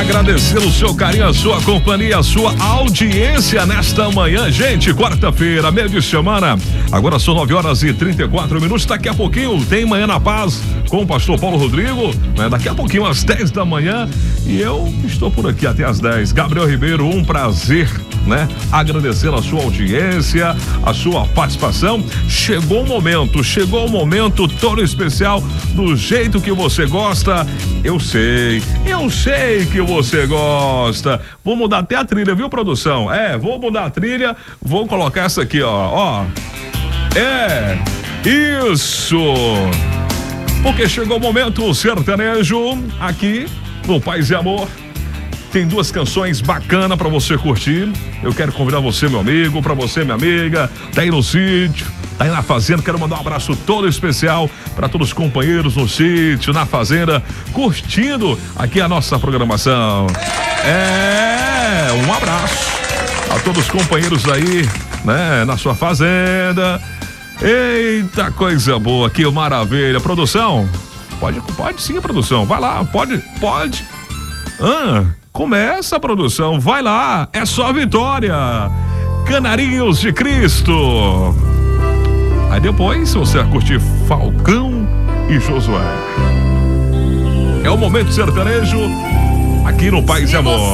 Agradecer o seu carinho, a sua companhia, a sua audiência nesta manhã. Gente, quarta-feira, meio de semana. Agora são 9h34. Daqui a pouquinho tem Manhã na Paz com o pastor Paulo Rodrigo, né? Daqui a pouquinho às 10 da manhã. E eu estou por aqui até às 10. Gabriel Ribeiro, um prazer, né? Agradecer a sua audiência, a sua participação. Chegou o momento todo especial, do jeito que você gosta. Eu sei que você gosta. Vou mudar até a trilha, viu, produção? Vou mudar a trilha, vou colocar essa aqui, ó. Isso! Porque chegou o momento sertanejo aqui no Paz e Amor. Tem duas canções bacanas pra você curtir. Eu quero convidar você, meu amigo, pra você, minha amiga, tá aí no sítio, tá aí na fazenda. Quero mandar um abraço todo especial pra todos os companheiros no sítio, na fazenda, curtindo aqui a nossa programação. Um abraço a todos os companheiros aí, né, na sua fazenda. Eita, coisa boa, que maravilha. Produção, pode sim, produção, vai lá, pode. Começa a produção, vai lá, é só vitória. Canarinhos de Cristo. Aí depois você vai curtir Falcão e Josué. É o momento sertanejo aqui no Paz e Amor.